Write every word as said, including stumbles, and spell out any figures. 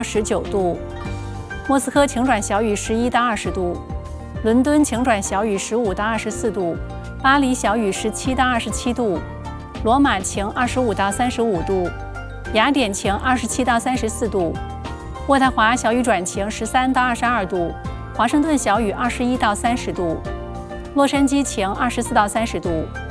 十九度；莫斯科晴转小雨十一到二十度；伦敦晴转小雨十五到二十四度；巴黎小雨十七到二十七度；罗马晴二十五到三十五度；雅典晴二十七到三十四度；渥太华小雨转晴十三到二十二度；华盛顿小雨二十一到三十度；洛杉矶晴二十四到三十度；